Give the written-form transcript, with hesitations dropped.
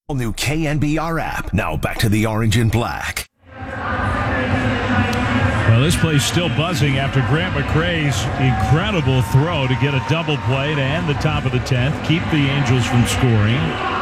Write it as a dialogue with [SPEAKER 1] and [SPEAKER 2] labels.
[SPEAKER 1] All new KNBR app. Now back to the Orange and Black.
[SPEAKER 2] Well, this play's still buzzing after Grant McCrae's incredible throw to get a double play to end the top of the 10th, keep the Angels from scoring.